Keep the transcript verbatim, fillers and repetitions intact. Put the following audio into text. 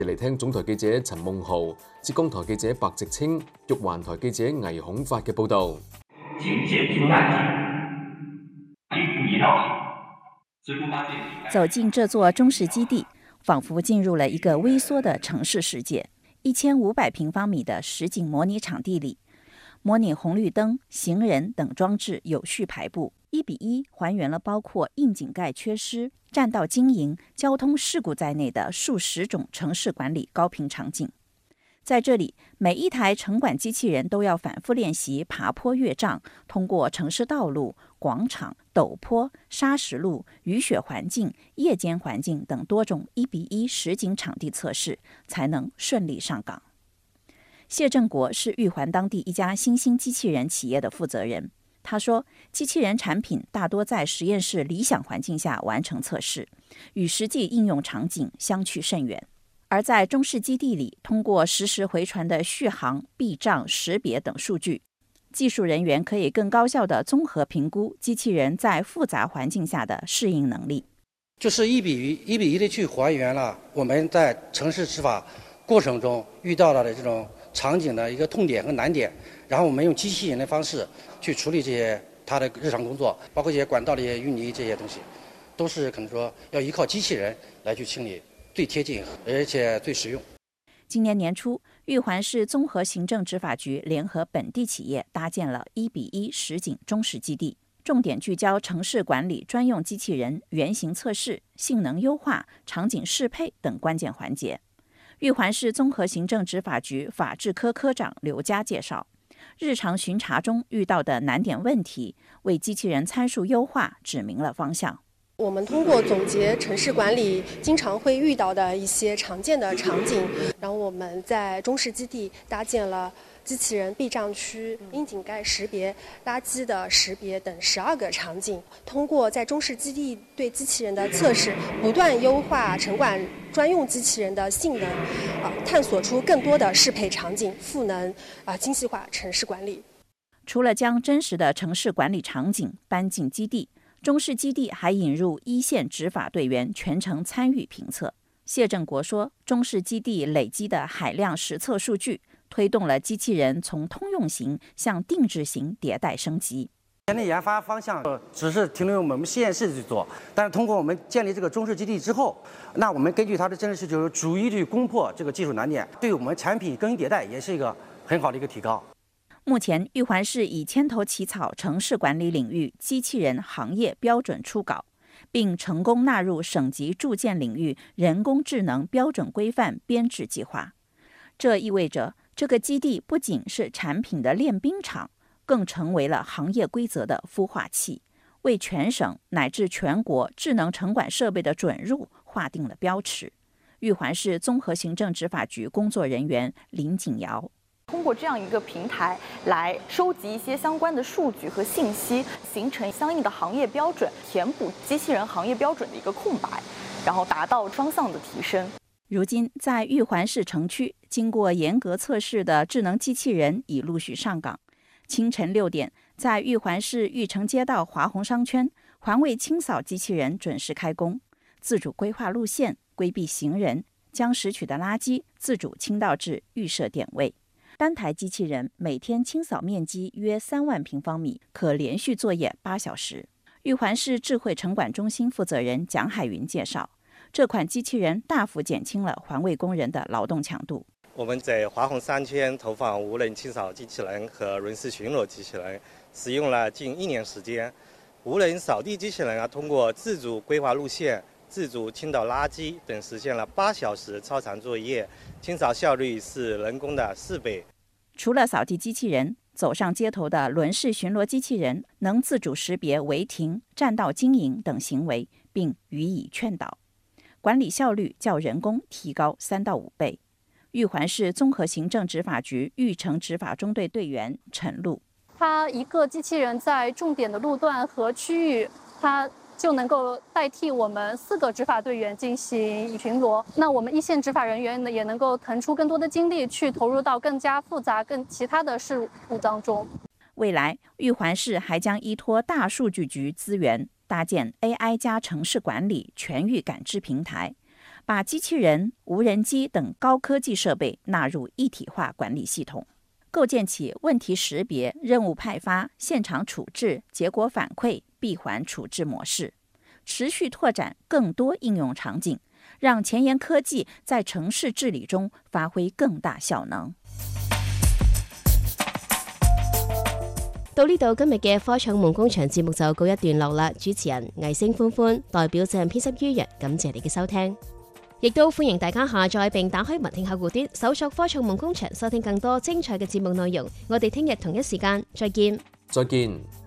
嚟聽總台記者陳夢豪、浙江台記者白直清、玉環台記者倪孔發嘅報導。 警戒平安走进这座中式基地，仿佛进入了一个微缩的城市世界。一千五百平方米的实景模拟场地里，模拟红绿灯、行人等装置有序排布，一比一还原了包括窨井盖缺失、占道经营、交通事故在内的数十种城市管理高频场景。在这里，每一台城管机器人都要反复练习爬坡越障，通过城市道路、广场、陡坡、砂石路、雨雪环境、夜间环境等多种一比一实景场地测试，才能顺利上岗。谢正国是玉环当地一家新兴机器人企业的负责人。他说，机器人产品大多在实验室理想环境下完成测试，与实际应用场景相去甚远。而在中式基地里，通过实时回传的续航、避障、识别等数据，技术人员可以更高效地综合评估机器人在复杂环境下的适应能力。 就是一比一、一比一的去还原了我们在城市执法过程中遇到了的这种场景的一个痛点和难点，然后我们用机器人的方式去处理这些它的日常工作，包括一些管道的一些淤泥这些东西，都是可能说要依靠机器人来去清理，最贴近而且最实用。 今年年初，玉环市综合行政执法局联合本地企业搭建了一比一实景中式基地，重点聚焦城市管理专用机器人原型测试、性能优化、场景适配等关键环节。玉环市综合行政执法局法制科科长刘佳介绍，日常巡查中遇到的难点问题，为机器人参数优化指明了方向。 我们通过总结城市管理经常会遇到的一些常见的场景，然后我们在中式基地搭建了机器人避障区、窨井盖识别、垃圾的识别等十二个场景。通过在中式基地对机器人的测试，不断优化城管专用机器人的性能，啊，探索出更多的适配场景，赋能啊精细化城市管理。 除了将真实的城市管理场景搬进基地，中式基地还引入一线执法队员全程参与评测。谢正国说，中式基地累积的海量实测数据，推动了机器人从通用型向定制型迭代升级。 前的研发方向只是停留于我们实验室去做，但是通过我们建立这个中式基地之后，那我们根据它的真实需求，逐一去攻破这个技术难点，对我们产品更新迭代也是一个很好的一个提高。 目前，玉环市已牵头起草城市管理领域机器人行业标准初稿，并成功纳入省级住建领域人工智能标准规范编制计划。这意味着，这个基地不仅是产品的练兵场，更成为了行业规则的孵化器，为全省乃至全国智能城管设备的准入划定了标尺。玉环市综合行政执法局工作人员林景瑶。 通过这样一个平台来收集一些相关的数据和信息，形成相应的行业标准，填补机器人行业标准的一个空白，然后达到双向的提升。 如今，在玉环市城区，经过严格测试的智能机器人已陆续上岗。清晨六点，在玉环市玉城街道华宏商圈，环卫清扫机器人准时开工，自主规划路线，规避行人，将拾取的垃圾自主倾倒至预设点位。单台机器人每天清扫面积约三万平方米，可连续作业八小时。玉环市智慧城管中心负责人蒋海云介绍，这款机器人大幅减轻了环卫工人的劳动强度。 我们在华宏商圈投放无人清扫机器人和轮式巡逻机器人，使用了近一年时间。无人扫地机器人啊，通过自主规划路线、自主倾倒垃圾等，实现了八小时超长作业，清扫效率是人工的四倍。 除了扫地机器人，走上街头的轮式巡逻机器人能自主识别违停、占道经营等行为，并予以劝导，管理效率较人工提高三到五倍。玉环市综合行政执法局玉城执法中队队员陈露， 它一个机器人在重点的路段和区域，它就能够代替我们四个执法队员进行巡逻。那我们一线执法人员呢，也能够腾出更多的精力去投入到更加复杂、更其他的事务当中。 未来，玉环市还将依托大数据局资源，搭建 A I 加城市管理全域感知平台， 把机器人、无人机等高科技设备纳入一体化管理系统，构建起问题识别、任务派发、现场处置、结果反馈、闭环处置模式，持续拓展更多应用場景，让前沿科技在城市治理中发揮更大效能。 到呢度，今日嘅科創夢工場節目就告一段落啦。主持人魏星歡歡代表正編輯於人，感謝你嘅收聽，亦都歡迎大家下載並打開文聽客戶端，搜索科創夢工場，收聽更多精彩嘅節目內容。我哋聽日同一時間再見。 再見。